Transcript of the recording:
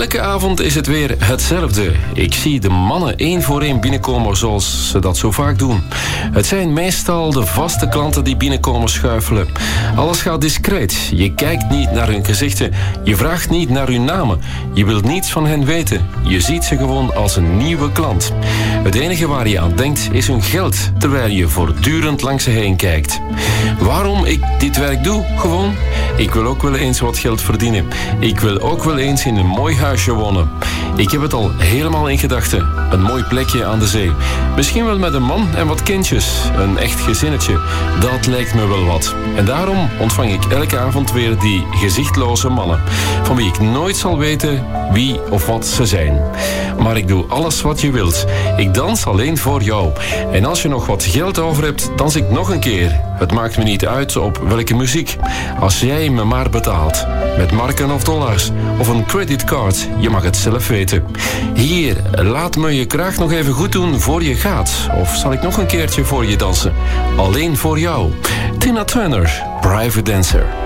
Elke avond is het weer hetzelfde. Ik zie de mannen één voor één binnenkomen zoals ze dat zo vaak doen. Het zijn meestal de vaste klanten die binnenkomen schuifelen. Alles gaat discreet. Je kijkt niet naar hun gezichten. Je vraagt niet naar hun namen. Je wilt niets van hen weten. Je ziet ze gewoon als een nieuwe klant. Het enige waar je aan denkt is hun geld, terwijl je voortdurend langs ze heen kijkt. Waarom ik dit werk doe? Gewoon, ik wil ook wel eens wat geld verdienen. Ik wil ook wel eens in een mooi huisje wonen. Ik heb het al helemaal in gedachten. Een mooi plekje aan de zee. Misschien wel met een man en wat kindjes. Een echt gezinnetje. Dat lijkt me wel wat. En daarom ontvang ik elke avond weer die gezichtloze mannen. Van wie ik nooit zal weten wie of wat ze zijn. Maar ik doe alles wat je wilt. Ik dans alleen voor jou. En als je nog wat geld over hebt, dans ik nog een keer. Het maakt me niet uit op welke muziek. Als jij me maar betaalt. Met marken of dollars. Of een creditcard. Je mag het zelf weten. Hier, laat me je graag nog even goed doen voor je gaat. Of zal ik nog een keertje voor je dansen? Alleen voor jou. Tina Turner, Private Dancer.